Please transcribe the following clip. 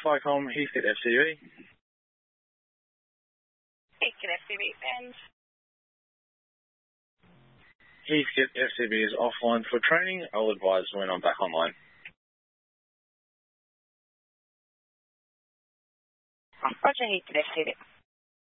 Flycom, Heathcote FCV. Heathcote FCV, and Heathcote FCV is offline for training. I'll advise when I'm back online. Roger, Heathcote FCV.